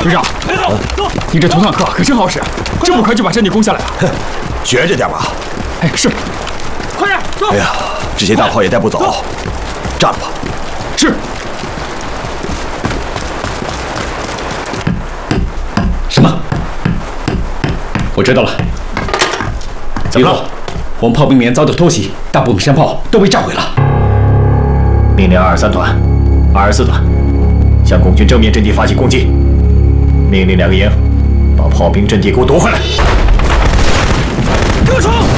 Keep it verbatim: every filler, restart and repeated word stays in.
队长，你这头坦克可真好使，这么快就把阵地攻下来了。 学着点吧。 哎，是。快点，走！ 哎呀，这些大炮也带不走，站吧。 是。什么？我知道了。怎么了？我们炮兵连遭到偷袭，大部分山炮都被炸毁了。命令二十三团、二十四团向共军正面阵地发起攻击。命令两个营把炮兵阵地给我夺回来。住手！